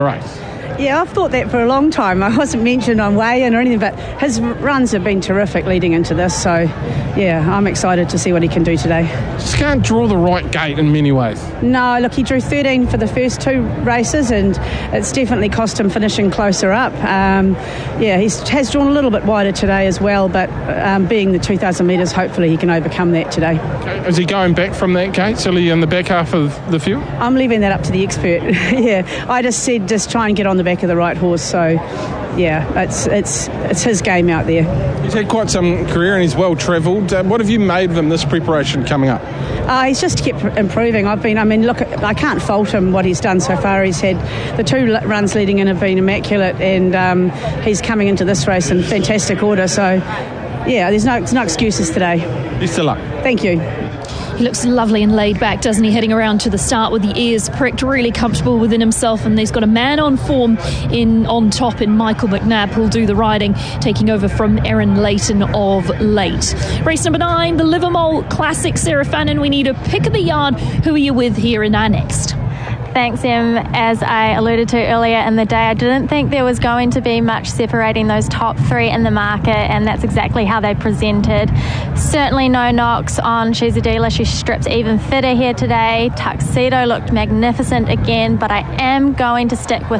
race? Yeah, I've thought that for a long time. I wasn't mentioned on weigh-in or anything, but his runs have been terrific leading into this. So, yeah, I'm excited to see what he can do today. Just can't draw the right gate in many ways. No, look, he drew 13 for the first two races, and it's definitely cost him finishing closer up. He has drawn a little bit wider today as well, but being the 2,000 metres, hopefully he can overcome that today. Okay. Is he going back from that gate? Is he in the back half of the field? I'm leaving that up to the expert. Yeah, I just said just try and get on the back of the right horse. So, yeah, it's his game out there. He's had quite some career and he's well travelled. What have you made of him this preparation coming up? He's just kept improving. I can't fault him what he's done so far. He's had the two runs leading in have been immaculate, and he's coming into this race in fantastic order. So, yeah, there's no excuses today. Best of luck. Thank you. He looks lovely and laid back, doesn't he? Heading around to the start with the ears pricked, really comfortable within himself, and he's got a man on form on top in Michael McNabb, who'll do the riding, taking over from Aaron Leighton of late. Race number 9, the Livermore Classic. Sarah Fannin, we need a pick of the yard. Who are you with here in our next? Thanks, Em. As I alluded to earlier in the day, I didn't think there was going to be much separating those top three in the market, and that's exactly how they presented. Certainly no knocks on She's a Dealer. She stripped even fitter here today. Tuxedo looked magnificent again, but I am going to stick with